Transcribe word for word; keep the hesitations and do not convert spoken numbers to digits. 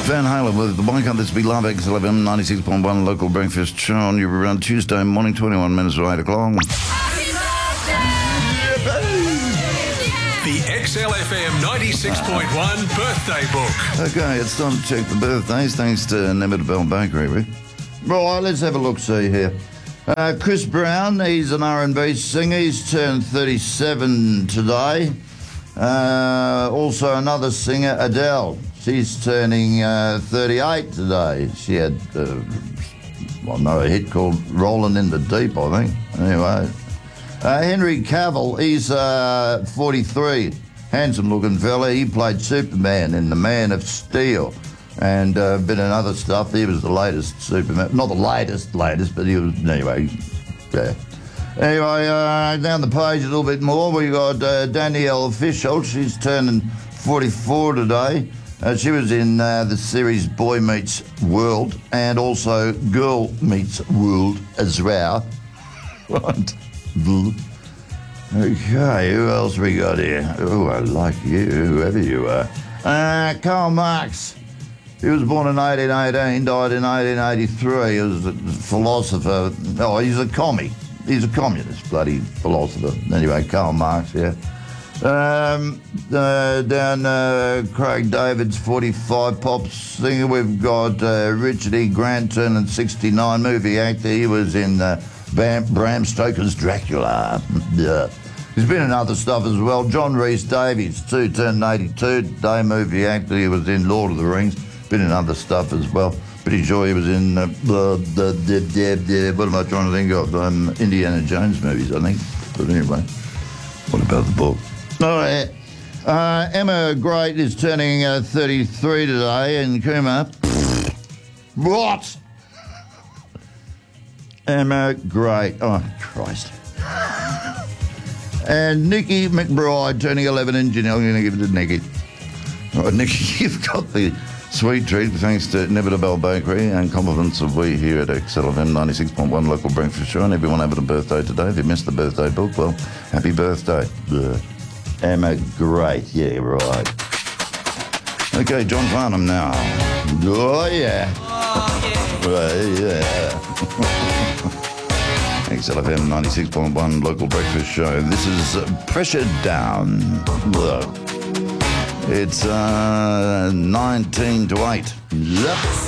Van Halen with the Why Can't This Be Love, X L F M ninety-six point one local breakfast show on you around Tuesday morning, twenty-one minutes to eight o'clock. The X L F M ninety-six point one birthday book. Okay, it's time to check the birthdays, thanks to Nevertheless Bakery. Right, let's have a look-see here. Uh, Chris Brown, he's an R and B singer. He's turned thirty-seven today. Uh, also another singer, Adele. She's turning uh, thirty-eight today. She had, uh, well, no, a hit called Rolling in the Deep, I think. Anyway. Uh, Henry Cavill, he's uh, forty-three. Handsome-looking fella. He played Superman in The Man of Steel. And a uh, bit of other stuff. He was the latest Superman. Not the latest, latest, but he was, anyway, yeah. Anyway, uh, down the page a little bit more, we got uh, Danielle Fishel. She's turning forty-four today. Uh, she was in uh, the series Boy Meets World and also Girl Meets World as well. Right. Okay, who else we got here? Oh, I like you, whoever you are. Uh, Karl Marx. He was born in eighteen eighteen, died in eighteen eighty-three. He was a philosopher. Oh, he's a commie. He's a communist, bloody philosopher. Anyway, Karl Marx, yeah. Um, uh, down uh, Craig David's forty-five, pop singer. We've got uh, Richard E. Grant turning sixty-nine, movie actor. He was in uh, Bram, Bram Stoker's Dracula. Yeah. He's been in other stuff as well. John Rhys Davies, too, turned eighty-two today, movie actor. He was in Lord of the Rings. Been in other stuff as well. Pretty sure he was in uh, the, the, the, the, the, what am I trying to think of? Um, Indiana Jones movies, I think. But anyway, what about the book? All right. Uh, Emma Great is turning uh, thirty-three today in Cooma. What? Emma Great. Oh, Christ. And Nikki McBride turning eleven in Janelle. I'm going to give it to Nikki. All right, Nikki, you've got the sweet treat thanks to Nevertheless Bakery and compliments of we here at X L F M ninety-six point one local breakfast show. And everyone having a birthday today. If you missed the birthday book, well, happy birthday. Ugh. Emma Great, yeah, right. Okay, John Farnham now. Oh, yeah. Oh, yeah. Right, yeah. X L F M ninety-six point one local breakfast show. This is uh, Pressure Down. Ugh. It's uh, nineteen to eight. Yep.